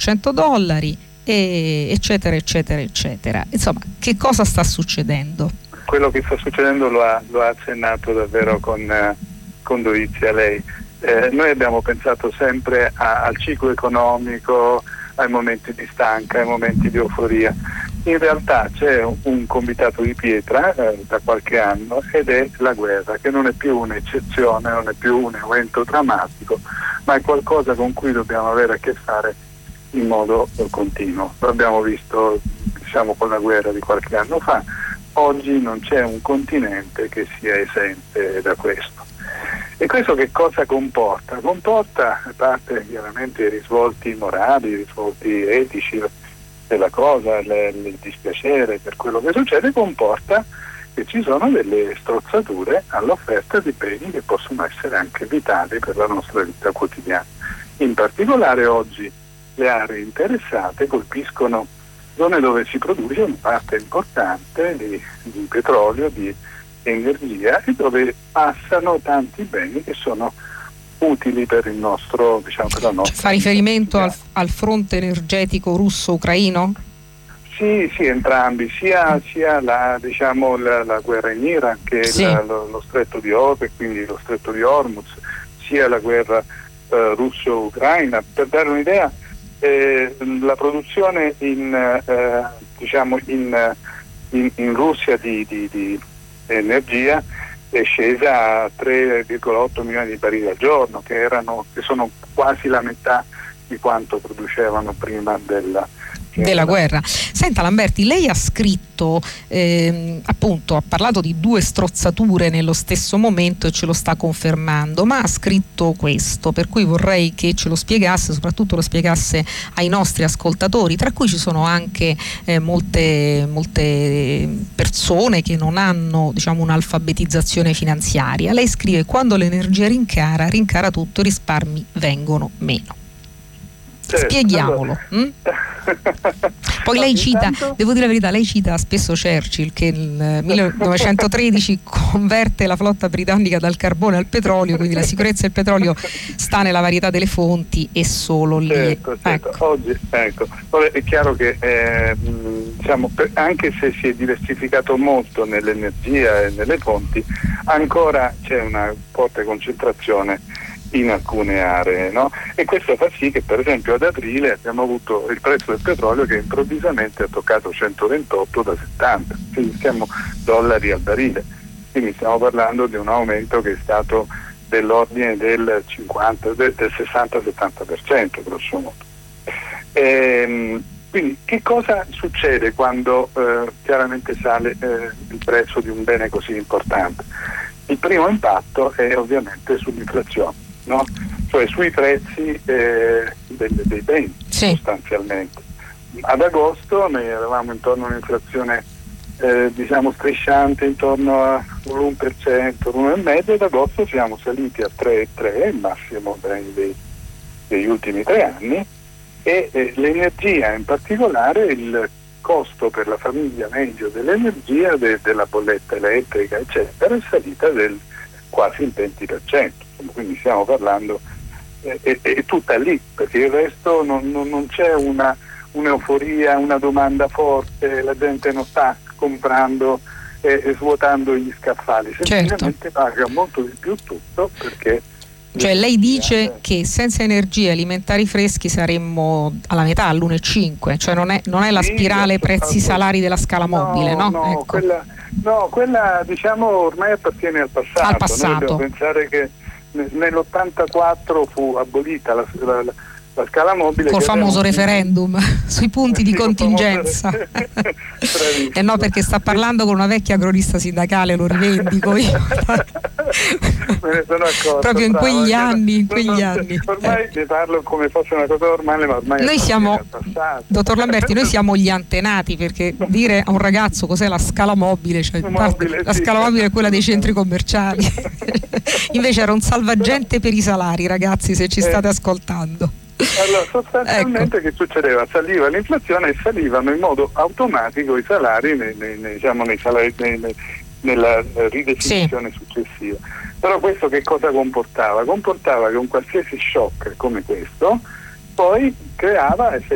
$100, eccetera eccetera eccetera. Insomma, che cosa sta succedendo? Quello che sta succedendo lo ha accennato davvero con dovizia lei. Noi abbiamo pensato sempre al ciclo economico, ai momenti di stanca, ai momenti di euforia. In realtà c'è un convitato di pietra da qualche anno, ed è la guerra, che non è più un'eccezione, non è più un evento drammatico, ma è qualcosa con cui dobbiamo avere a che fare in modo continuo. Lo abbiamo visto, diciamo, con la guerra di qualche anno fa. Oggi non c'è un continente che sia esente da questo. E questo che cosa comporta? Comporta, a parte chiaramente i risvolti morali, i risvolti etici della cosa, il dispiacere per quello che succede, comporta che ci sono delle strozzature all'offerta di beni che possono essere anche vitali per la nostra vita quotidiana. In particolare oggi le aree interessate colpiscono zone dove si produce una parte importante di petrolio, di energia, e dove passano tanti beni che sono utili per il nostro, diciamo, per la nostra. Fa riferimento al fronte energetico russo-ucraino? Sì, entrambi, sia la guerra in Iran che sì, lo stretto di Hormuz, quindi lo stretto di Hormuz, sia la guerra russo-ucraina. Per dare un'idea, la produzione in Russia di energia è scesa a 3,8 milioni di barili al giorno, che sono quasi la metà di quanto producevano prima della guerra. Senta Lamberti, lei ha scritto, appunto, ha parlato di due strozzature nello stesso momento e ce lo sta confermando, ma ha scritto questo, per cui vorrei che ce lo spiegasse, soprattutto lo spiegasse ai nostri ascoltatori, tra cui ci sono anche molte persone che non hanno, diciamo, un'alfabetizzazione finanziaria. Lei scrive: quando l'energia rincara tutto, i risparmi vengono meno. Spieghiamolo. Poi lei cita, devo dire la verità, lei cita spesso Churchill, che nel 1913 converte la flotta britannica dal carbone al petrolio, quindi la sicurezza del petrolio sta nella varietà delle fonti e solo lì. Certo. Ecco. Oggi, è chiaro che anche se si è diversificato molto nell'energia e nelle fonti, ancora c'è una forte concentrazione in alcune aree, no? E questo fa sì che, per esempio, ad aprile abbiamo avuto il prezzo del petrolio che improvvisamente ha toccato 128 da 70, quindi siamo dollari al barile, quindi stiamo parlando di un aumento che è stato dell'ordine del 60-70% grosso modo. Quindi che cosa succede quando chiaramente sale il prezzo di un bene così importante? Il primo impatto è ovviamente sull'inflazione, no? Cioè sui prezzi dei beni, sì, sostanzialmente. Ad agosto noi eravamo intorno a un'inflazione strisciante intorno all'1%, l'1,5%, ad agosto siamo saliti a 3,3%, il massimo degli ultimi 3 anni, e l'energia, in particolare il costo per la famiglia medio dell'energia, della bolletta elettrica eccetera, è salita del quasi il 20%, quindi stiamo parlando, è tutta lì, perché il resto non c'è un'euforia, una domanda forte, la gente non sta comprando e svuotando gli scaffali, semplicemente paga molto di più tutto, perché cioè lei dice che senza energie alimentari freschi saremmo alla metà, all'1,5, cioè non è la spirale prezzi-salari della scala mobile, no? Ecco. Quella diciamo ormai appartiene al passato. Noi dobbiamo pensare che nell'84 fu abolita la scala mobile. Col famoso referendum sui punti di contingenza. No, perché sta parlando con una vecchia cronista sindacale, lo rivendico io. Me ne sono accorto. Proprio in quegli anni. Ormai ne parlo come fosse una cosa normale, ma ormai noi siamo, dottor Lamberti, noi siamo gli antenati, perché dire a un ragazzo cos'è la scala mobile, cioè la scala mobile è quella dei centri commerciali. Invece era un salvagente per i salari, ragazzi, se ci state ascoltando. Allora, sostanzialmente, ecco, che succedeva? Saliva l'inflazione e salivano in modo automatico i salari nella ridefinizione successiva. Però questo che cosa comportava? Comportava che un qualsiasi shock come questo poi creava